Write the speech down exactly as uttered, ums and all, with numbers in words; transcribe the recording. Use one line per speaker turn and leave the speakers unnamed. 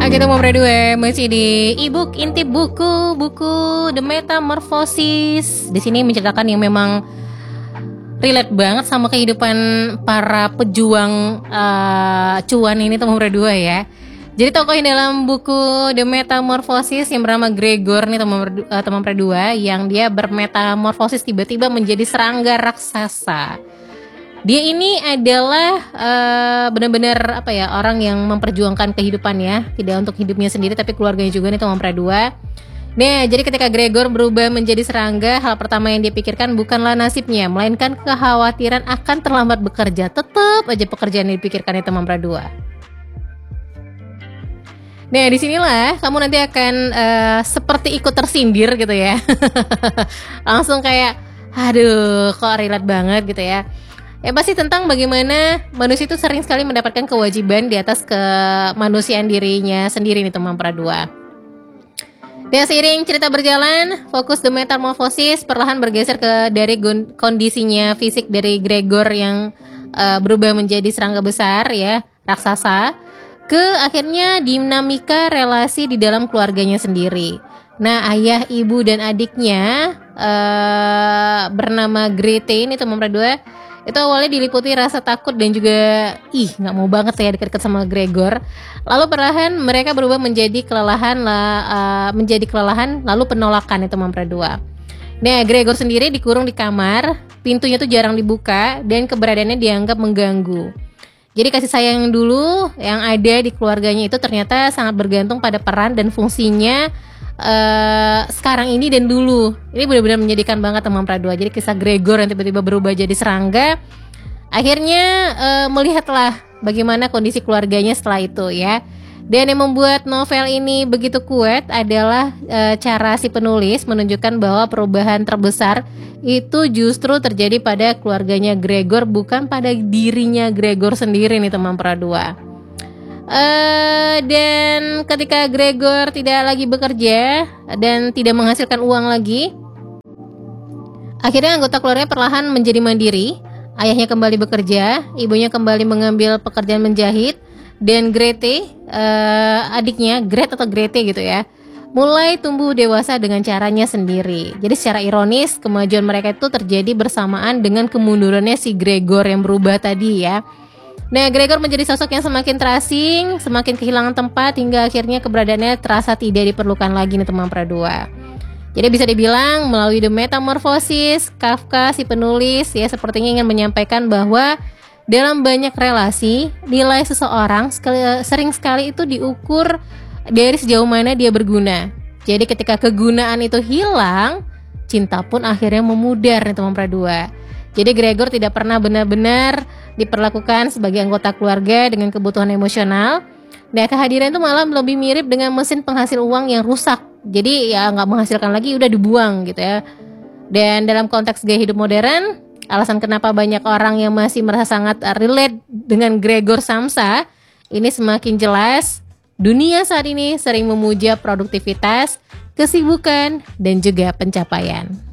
Oke, teman dua masih di ebook inti buku buku The Metamorphosis. Di sini menceritakan yang memang relate banget sama kehidupan para pejuang uh, cuan ini, teman dua ya. Jadi tokoh yang dalam buku The Metamorphosis yang bernama Gregor nih, teman uh, teman dua, yang dia bermetamorfosis tiba-tiba menjadi serangga raksasa. Dia ini adalah uh, benar-benar apa ya, orang yang memperjuangkan kehidupannya, tidak untuk hidupnya sendiri tapi keluarganya juga nih, teman dua. Nah, jadi ketika Gregor berubah menjadi serangga, hal pertama yang dia pikirkan bukanlah nasibnya, melainkan kekhawatiran akan terlambat bekerja. Tetap aja pekerjaan yang dipikirkan nih, teman dua. Nah, disinilah kamu nanti akan uh, seperti ikut tersindir gitu ya. Langsung kayak, aduh, kok relate banget gitu ya. Ya pasti tentang bagaimana manusia itu sering sekali mendapatkan kewajiban di atas kemanusiaan dirinya sendiri nih, teman dua. Dan seiring cerita berjalan, fokus The Metamorphosis perlahan bergeser ke dari kondisinya fisik dari Gregor yang uh, berubah menjadi serangga besar ya, raksasa, ke akhirnya dinamika relasi di dalam keluarganya sendiri. Nah, ayah, ibu, dan adiknya uh, bernama Grete ini, teman dua, itu awalnya diliputi rasa takut dan juga ih nggak mau banget saya dekat-dekat sama Gregor. Lalu perlahan mereka berubah menjadi kelelahan, uh, menjadi kelelahan lalu penolakan itu, teman dua. Nah, Gregor sendiri dikurung di kamar, pintunya tuh jarang dibuka dan keberadaannya dianggap mengganggu. Jadi kasih sayang dulu yang ada di keluarganya itu ternyata sangat bergantung pada peran dan fungsinya Uh, sekarang ini dan dulu. Ini benar-benar menjadikan banget, teman dua. Jadi kisah Gregor yang tiba-tiba berubah jadi serangga, akhirnya uh, melihatlah bagaimana kondisi keluarganya setelah itu ya. Dan yang membuat novel ini begitu kuat adalah uh, cara si penulis menunjukkan bahwa perubahan terbesar itu justru terjadi pada keluarganya Gregor, bukan pada dirinya Gregor sendiri nih, teman dua. Uh, dan ketika Gregor tidak lagi bekerja dan tidak menghasilkan uang lagi, akhirnya anggota keluarga perlahan menjadi mandiri. Ayahnya kembali bekerja, ibunya kembali mengambil pekerjaan menjahit, dan Grete, uh, adiknya, Gret atau Grete gitu ya, mulai tumbuh dewasa dengan caranya sendiri. Jadi secara ironis, kemajuan mereka itu terjadi bersamaan dengan kemundurannya si Gregor yang berubah tadi ya. Nah, Gregor menjadi sosok yang semakin terasing, semakin kehilangan tempat, hingga akhirnya keberadaannya terasa tidak diperlukan lagi nih, teman dua. Jadi bisa dibilang melalui The Metamorphosis, Kafka si penulis ya sepertinya ingin menyampaikan bahwa dalam banyak relasi, nilai seseorang sekali, sering sekali itu diukur dari sejauh mana dia berguna. Jadi ketika kegunaan itu hilang, cinta pun akhirnya memudar nih, teman dua. Jadi Gregor tidak pernah benar-benar diperlakukan sebagai anggota keluarga dengan kebutuhan emosional. Nah, kehadiran itu malah lebih mirip dengan mesin penghasil uang yang rusak. Jadi ya nggak menghasilkan lagi, udah dibuang gitu ya. Dan dalam konteks gaya hidup modern, alasan kenapa banyak orang yang masih merasa sangat relate dengan Gregor Samsa ini semakin jelas. Dunia saat ini sering memuja produktivitas, kesibukan, dan juga pencapaian.